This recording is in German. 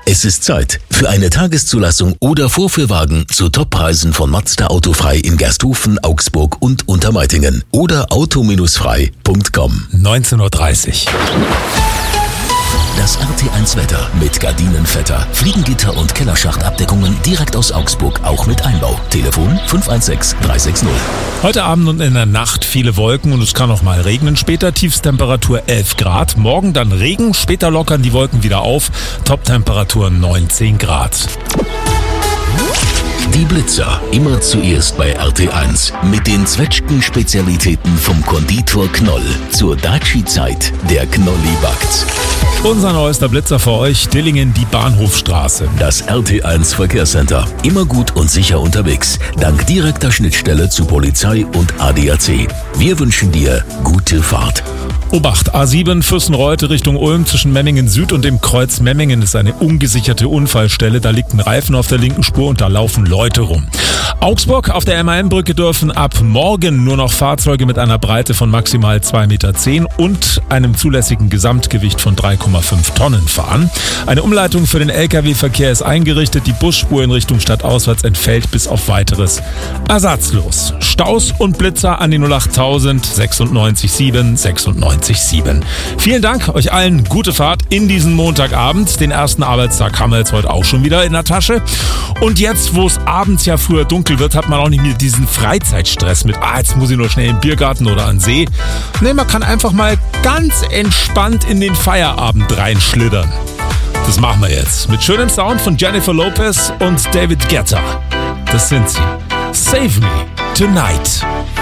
Es ist Zeit für eine Tageszulassung oder Vorführwagen zu Toppreisen von Mazda Autofrei in Gersthofen, Augsburg und Untermeitingen oder auto-frei.com. 19:30 Uhr. Das RT1 Wetter mit Gardinenvetter, Fliegengitter und Kellerschachtabdeckungen direkt aus Augsburg, auch mit Einbau. Telefon 516 360. Heute Abend und in der Nacht viele Wolken und es kann auch mal regnen. Später Tiefstemperatur 11 Grad. Morgen dann Regen, später lockern die Wolken wieder auf. Toptemperatur 19 Grad. Die Blitzer, immer zuerst bei RT1 mit den Zwetschgen-Spezialitäten vom Konditor Knoll. Zur Daci-Zeit, der Knolli backt. Unser neuester Blitzer für euch, Dillingen, die Bahnhofstraße. Das RT1 Verkehrscenter, immer gut und sicher unterwegs, dank direkter Schnittstelle zu Polizei und ADAC. Wir wünschen dir gute Fahrt. Obacht, A7 Fürstenreuth Richtung Ulm zwischen Memmingen Süd und dem Kreuz Memmingen ist eine ungesicherte Unfallstelle. Da liegt ein Reifen auf der linken Spur und da laufen Leute rum. Augsburg, auf der MAN-Brücke dürfen ab morgen nur noch Fahrzeuge mit einer Breite von maximal 2,10 Meter und einem zulässigen Gesamtgewicht von 3,5 Tonnen fahren. Eine Umleitung für den Lkw-Verkehr ist eingerichtet. Die Busspur in Richtung stadtauswärts entfällt bis auf weiteres ersatzlos. Staus und Blitzer an die 08000 96 7 96 7. Vielen Dank euch allen, gute Fahrt in diesen Montagabend. Den ersten Arbeitstag haben wir jetzt heute auch schon wieder in der Tasche. Und jetzt, wo es abends ja früher dunkel wird, hat man auch nicht mehr diesen Freizeitstress mit, jetzt muss ich nur schnell in den Biergarten oder an den See. Nee, man kann einfach mal ganz entspannt in den Feierabend reinschlittern. Das machen wir jetzt mit schönem Sound von Jennifer Lopez und David Guetta. Das sind sie. Save Me Tonight.